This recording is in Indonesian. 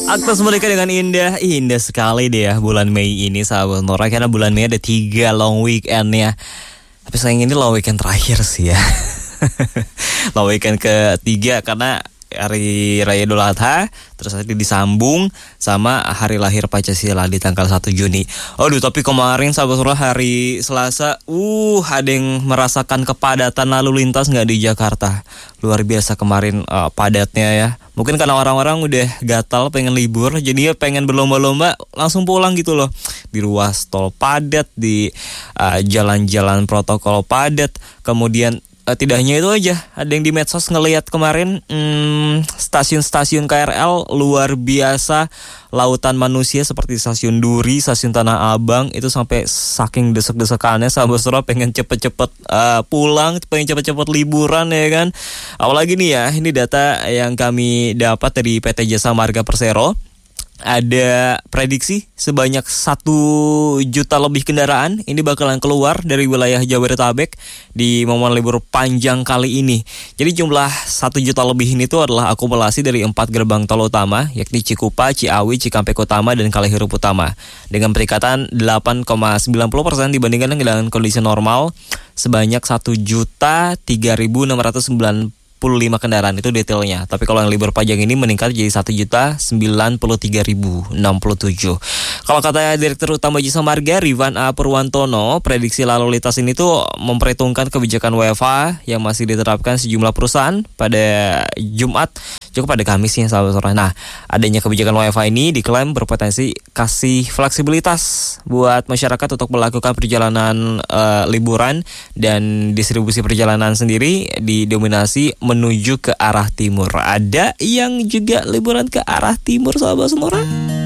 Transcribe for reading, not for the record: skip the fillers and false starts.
Aktas menikah dengan indah. Indah sekali deh ya bulan Mei ini sahabat Nora. Karena bulan Mei ada 3 long weekend-nya. Tapi sayang ini long weekend terakhir sih ya. Long weekend ketiga karena hari Raya Idul Adha, terus nanti disambung sama hari lahir Pancasila di tanggal 1 Juni. Aduh, tapi kemarin sahabat Surah hari Selasa, ada yang merasakan kepadatan lalu lintas nggak di Jakarta? Luar biasa kemarin padatnya ya. Mungkin karena orang-orang udah gatal pengen libur, jadi ya pengen berlomba-lomba langsung pulang gitu loh. Di ruas tol padat, di jalan-jalan protokol padat, kemudian tidak hanya itu aja, ada yang di medsos ngelihat kemarin stasiun-stasiun KRL luar biasa, lautan manusia seperti stasiun Duri, stasiun Tanah Abang itu sampai saking desek-desekannya sahabat Surah pengen cepet-cepet pulang, pengen cepet-cepet liburan ya kan. Apalagi nih ya, ini data yang kami dapat dari PT Jasa Marga Persero. Ada prediksi sebanyak 1 juta lebih kendaraan ini bakalan keluar dari wilayah Jabodetabek di momen libur panjang kali ini. Jadi jumlah 1 juta lebih ini tuh adalah akumulasi dari 4 gerbang tol utama, yakni Cikupa, Ciawi, Cikampek Utama, dan Kalihirup Utama. Dengan peningkatan 8,90% dibandingkan dengan kondisi normal sebanyak 1.003.695 kendaraan, itu detailnya. Tapi kalau yang libur panjang ini meningkat jadi 1.093.067. Kalau kata Direktur Utama Jasa Marga Rivan A. Purwantono, prediksi lalu lintas ini tuh memperhitungkan kebijakan WFH yang masih diterapkan sejumlah perusahaan pada Jumat cukup pada Kamis ya sahabat Surah. Nah, adanya kebijakan WFH ini diklaim berpotensi kasih fleksibilitas buat masyarakat untuk melakukan perjalanan liburan, dan distribusi perjalanan sendiri didominasi menuju ke arah timur. Ada yang juga liburan ke arah timur sahabat Sonora.